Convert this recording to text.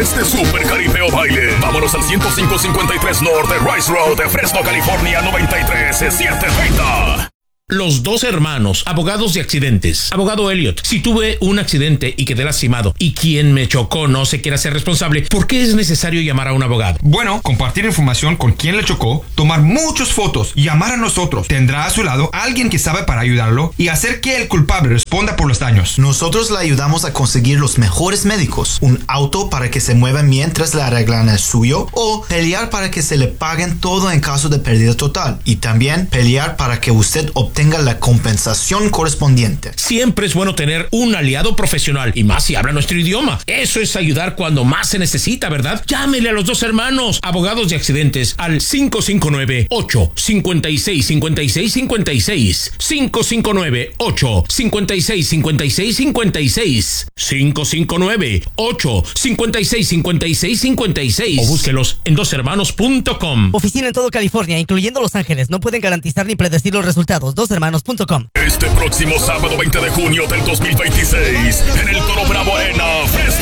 este Super Caribeo Baile. Vámonos al 10553 Norte Rice Road de Fresno, California, 93730. Los dos hermanos, abogados de accidentes. Abogado Elliot, si tuve un accidente y quedé lastimado y quien me chocó no se quiere hacer responsable, ¿por qué es necesario llamar a un abogado? Bueno, compartir información con quien le chocó, tomar muchas fotos, llamar a nosotros. Tendrá a su lado alguien que sabe para ayudarlo y hacer que el culpable responda por los daños. Nosotros le ayudamos a conseguir los mejores médicos, un auto para que se mueva mientras le arreglan el suyo o pelear para que se le paguen todo en caso de pérdida total y también pelear para que usted obtenga la compensación correspondiente. Siempre es bueno tener un aliado profesional y más si habla nuestro idioma. Eso es ayudar cuando más se necesita, ¿verdad? Llámele a los dos hermanos, abogados de accidentes, al 559-856-5656. 559-856-5656. 559-856-5656. O búsquelos en doshermanos.com. Oficina en todo California, incluyendo Los Ángeles. No pueden garantizar ni predecir los resultados. Doshermanos.com. Este próximo sábado 20 de junio del 2026, en el Toro Bravo Arena, Fresno,